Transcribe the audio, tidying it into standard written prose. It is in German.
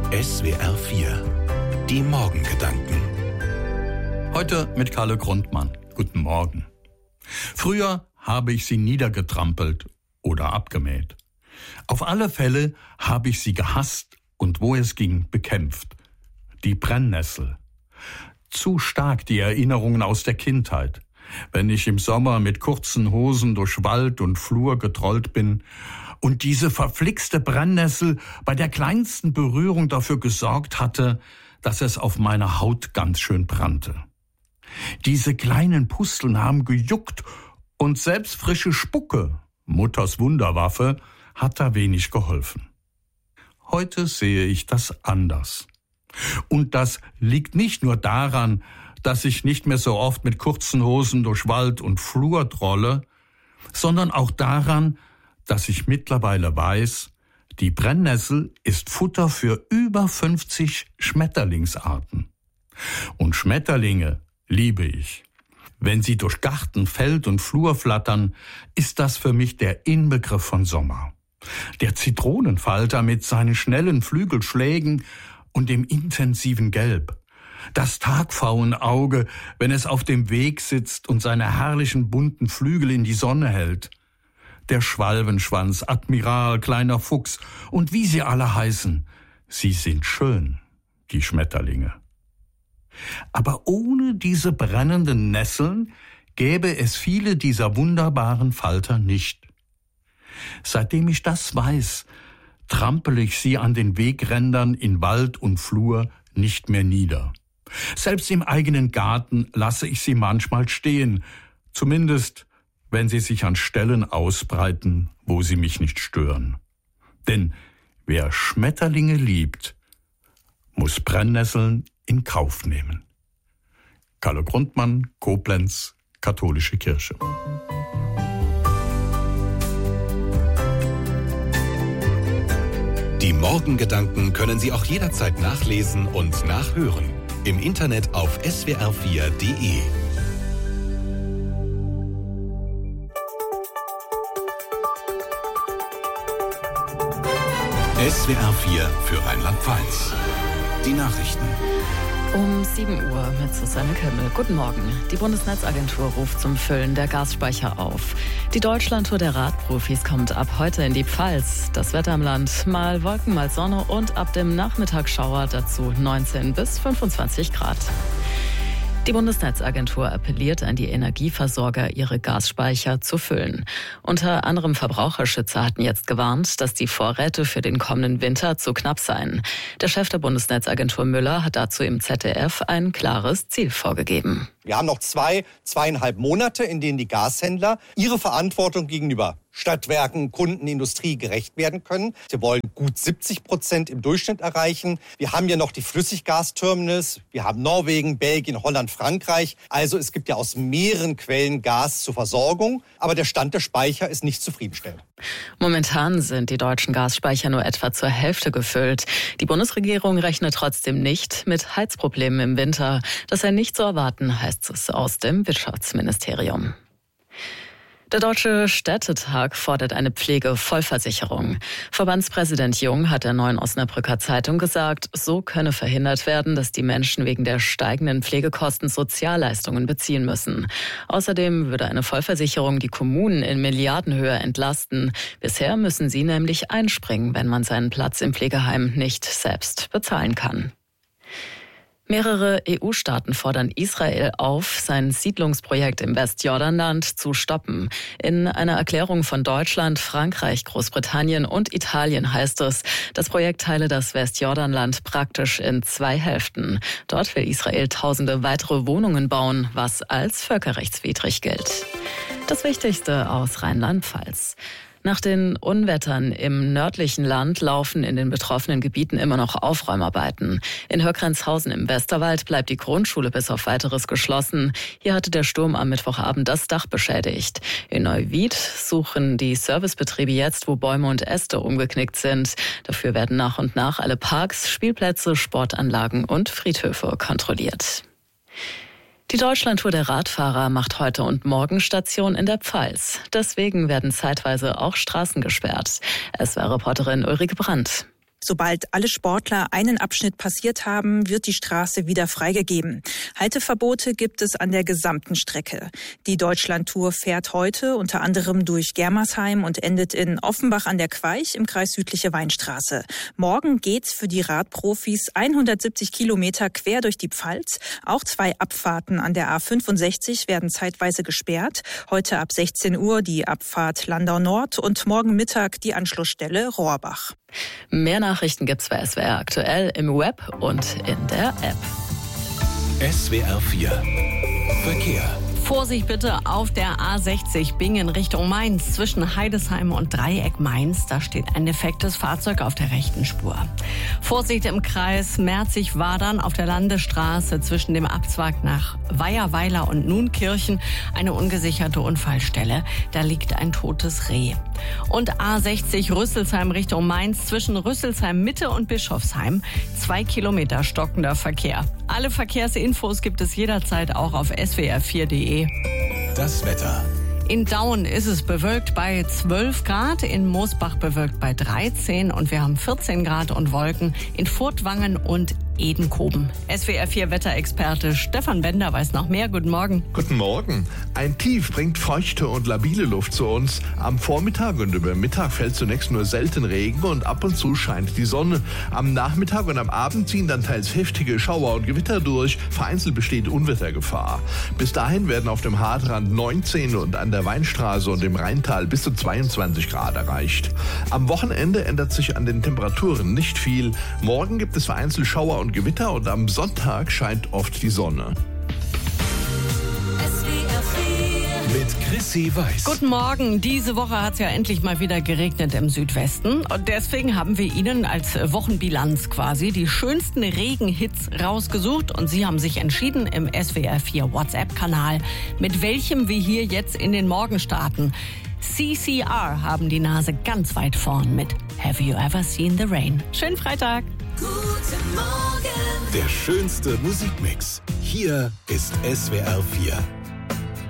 SWR 4, die Morgengedanken. Heute mit Kalle Grundmann. Guten Morgen. Früher habe ich sie niedergetrampelt oder abgemäht. Auf alle Fälle habe ich sie gehasst und wo es ging, bekämpft. Die Brennnessel. Zu stark die Erinnerungen aus der Kindheit. Wenn ich im Sommer mit kurzen Hosen durch Wald und Flur getrollt bin und diese verflixte Brennnessel bei der kleinsten Berührung dafür gesorgt hatte, dass es auf meiner Haut ganz schön brannte. Diese kleinen Pusteln haben gejuckt und selbst frische Spucke, Mutters Wunderwaffe, hat da wenig geholfen. Heute sehe ich das anders. Und das liegt nicht nur daran, dass ich nicht mehr so oft mit kurzen Hosen durch Wald und Flur trolle, sondern auch daran, dass ich mittlerweile weiß, die Brennnessel ist Futter für über 50 Schmetterlingsarten. Und Schmetterlinge liebe ich. Wenn sie durch Garten, Feld und Flur flattern, ist das für mich der Inbegriff von Sommer. Der Zitronenfalter mit seinen schnellen Flügelschlägen und dem intensiven Gelb. Das Tagpfauenauge, wenn es auf dem Weg sitzt und seine herrlichen bunten Flügel in die Sonne hält. Der Schwalbenschwanz, Admiral, kleiner Fuchs und wie sie alle heißen. Sie sind schön, die Schmetterlinge. Aber ohne diese brennenden Nesseln gäbe es viele dieser wunderbaren Falter nicht. Seitdem ich das weiß, trampel ich sie an den Wegrändern in Wald und Flur nicht mehr nieder. Selbst im eigenen Garten lasse ich sie manchmal stehen, zumindest wenn sie sich an Stellen ausbreiten, wo sie mich nicht stören. Denn wer Schmetterlinge liebt, muss Brennnesseln in Kauf nehmen. Kalle Grundmann, Koblenz, Katholische Kirche. Die Morgengedanken können Sie auch jederzeit nachlesen und nachhören. Im Internet auf swr4.de. SWR 4 für Rheinland-Pfalz. Die Nachrichten. Um 7 Uhr mit Susanne Kimmel. Guten Morgen. Die Bundesnetzagentur ruft zum Füllen der Gasspeicher auf. Die Deutschlandtour der Radprofis kommt ab heute in die Pfalz. Das Wetter im Land: mal Wolken, mal Sonne und ab dem Nachmittag Schauer, dazu 19 bis 25 Grad. Die Bundesnetzagentur appelliert an die Energieversorger, ihre Gasspeicher zu füllen. Unter anderem Verbraucherschützer hatten jetzt gewarnt, dass die Vorräte für den kommenden Winter zu knapp seien. Der Chef der Bundesnetzagentur Müller hat dazu im ZDF ein klares Ziel vorgegeben. Wir haben noch 2,5 Monate, in denen die Gashändler ihre Verantwortung gegenüber Stadtwerken, Kunden, Industrie gerecht werden können. Wir wollen gut 70% im Durchschnitt erreichen. Wir haben ja noch die Flüssiggasterminals. Wir haben Norwegen, Belgien, Holland, Frankreich. Also es gibt ja aus mehreren Quellen Gas zur Versorgung. Aber der Stand der Speicher ist nicht zufriedenstellend. Momentan sind die deutschen Gasspeicher nur etwa zur Hälfte gefüllt. Die Bundesregierung rechnet trotzdem nicht mit Heizproblemen im Winter. Das sei nicht zu erwarten, heißt es aus dem Wirtschaftsministerium. Der Deutsche Städtetag fordert eine Pflegevollversicherung. Verbandspräsident Jung hat der Neuen Osnabrücker Zeitung gesagt, so könne verhindert werden, dass die Menschen wegen der steigenden Pflegekosten Sozialleistungen beziehen müssen. Außerdem würde eine Vollversicherung die Kommunen in Milliardenhöhe entlasten. Bisher müssen sie nämlich einspringen, wenn man seinen Platz im Pflegeheim nicht selbst bezahlen kann. Mehrere EU-Staaten fordern Israel auf, sein Siedlungsprojekt im Westjordanland zu stoppen. In einer Erklärung von Deutschland, Frankreich, Großbritannien und Italien heißt es, das Projekt teile das Westjordanland praktisch in 2 Hälften. Dort will Israel tausende weitere Wohnungen bauen, was als völkerrechtswidrig gilt. Das Wichtigste aus Rheinland-Pfalz. Nach den Unwettern im nördlichen Land laufen in den betroffenen Gebieten immer noch Aufräumarbeiten. In Höckränzhausen im Westerwald bleibt die Grundschule bis auf Weiteres geschlossen. Hier hatte der Sturm am Mittwochabend das Dach beschädigt. In Neuwied suchen die Servicebetriebe jetzt, wo Bäume und Äste umgeknickt sind. Dafür werden nach und nach alle Parks, Spielplätze, Sportanlagen und Friedhöfe kontrolliert. Die Deutschlandtour der Radfahrer macht heute und morgen Station in der Pfalz. Deswegen werden zeitweise auch Straßen gesperrt. SWR-Reporterin Ulrike Brandt. Sobald alle Sportler einen Abschnitt passiert haben, wird die Straße wieder freigegeben. Halteverbote gibt es an der gesamten Strecke. Die Deutschlandtour fährt heute unter anderem durch Germersheim und endet in Offenbach an der Queich im Kreis Südliche Weinstraße. Morgen geht's für die Radprofis 170 Kilometer quer durch die Pfalz. Auch 2 Abfahrten an der A65 werden zeitweise gesperrt. Heute ab 16 Uhr die Abfahrt Landau Nord und morgen Mittag die Anschlussstelle Rohrbach. Mehr Nachrichten gibt's bei SWR aktuell im Web und in der App. SWR 4 Verkehr. Vorsicht bitte auf der A60 Bingen Richtung Mainz zwischen Heidesheim und Dreieck Mainz. Da steht ein defektes Fahrzeug auf der rechten Spur. Vorsicht im Kreis Merzig-Wadern auf der Landesstraße zwischen dem Abzweig nach Weiherweiler und Nunkirchen. Eine ungesicherte Unfallstelle. Da liegt ein totes Reh. Und A60 Rüsselsheim Richtung Mainz zwischen Rüsselsheim Mitte und Bischofsheim. 2 Kilometer stockender Verkehr. Alle Verkehrsinfos gibt es jederzeit auch auf swr4.de. Das Wetter. In Daun ist es bewölkt bei 12 Grad, in Moosbach bewölkt bei 13 und wir haben 14 Grad und Wolken in Furtwangen und Edenkoben. SWR4 Wetterexperte Stefan Bender weiß noch mehr. Guten Morgen. Guten Morgen. Ein Tief bringt feuchte und labile Luft zu uns. Am Vormittag und über Mittag fällt zunächst nur selten Regen und ab und zu scheint die Sonne. Am Nachmittag und am Abend ziehen dann teils heftige Schauer und Gewitter durch. Vereinzelt besteht Unwettergefahr. Bis dahin werden auf dem Haardrand 19 und an der Weinstraße und im Rheintal bis zu 22 Grad erreicht. Am Wochenende ändert sich an den Temperaturen nicht viel. Morgen gibt es vereinzelt Schauer und Gewitter und am Sonntag scheint oft die Sonne. Mit Chrissy Weiß. Guten Morgen. Diese Woche hat es ja endlich mal wieder geregnet im Südwesten. Und deswegen haben wir Ihnen als Wochenbilanz quasi die schönsten Regenhits rausgesucht. Und Sie haben sich entschieden im SWR4 WhatsApp-Kanal, mit welchem wir hier jetzt in den Morgen starten. CCR haben die Nase ganz weit vorn mit Have You Ever Seen the Rain? Schönen Freitag. Der schönste Musikmix. Hier ist SWR 4.